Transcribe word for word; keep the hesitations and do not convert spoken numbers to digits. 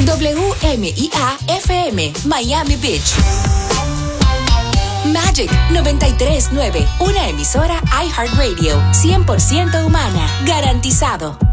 W M I A F M, Miami Beach. Magic noventa y tres punto nueve, una emisora iHeartRadio, cien por ciento humana, garantizado.